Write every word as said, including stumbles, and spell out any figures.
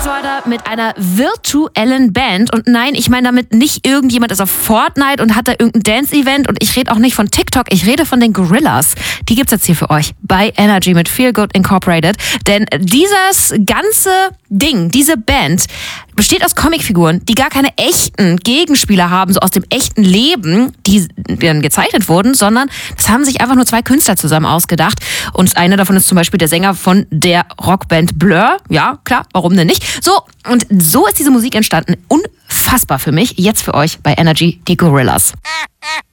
geht's weiter mit einer virtuellen Band. Und nein, ich meine damit nicht irgendjemand ist auf Fortnite und hat da irgendein Dance-Event. Und ich rede auch nicht von TikTok, ich rede von den Gorillaz. Die gibt's jetzt hier für euch bei Energy mit Feel Good Incorporated. Denn dieses ganze Ding, diese Band, besteht aus Comicfiguren, die gar keine echten Gegenspieler haben, so aus dem echten Leben, die dann gezeichnet wurden, sondern das haben sich einfach nur zwei Künstler zusammen ausgedacht. Und einer davon ist zum Beispiel der Sänger von der Rockband Blur. Ja, klar, warum denn nicht? So, und so ist diese Musik entstanden. Unfassbar für mich. Jetzt für euch bei Energy, die Gorillaz.